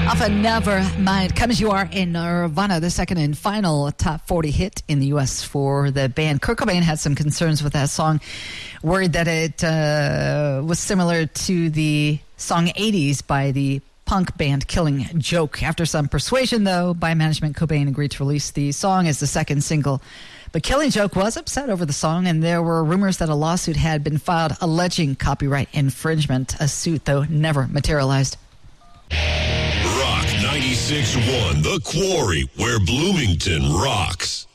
Off of Nevermind, Come As You Are in Nirvana, the second and final top 40 hit in the U.S. for the band. Kurt Cobain had some concerns with that song, worried that it was similar to the song 80s by the punk band Killing Joke. After some persuasion, though, by management, Cobain agreed to release the song as the second single. But Killing Joke was upset over the song, and there were rumors that a lawsuit had been filed alleging copyright infringement. A suit, though, never materialized. Rock 96.1, The Quarry, where Bloomington rocks.